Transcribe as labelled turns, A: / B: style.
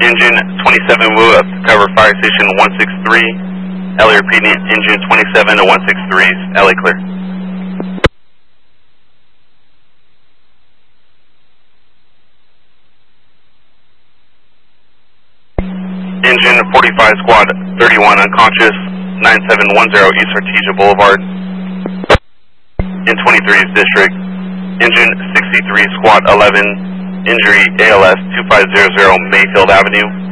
A: Engine 27 Wu up to cover Fire Station 163. LA repeating, engine 27 to 163, LA clear. Engine 45 Squad 31 unconscious, 9710 East Artesia Boulevard. In 23's district. Engine 63 Squad 11, injury ALS 2500 Mayfield Avenue.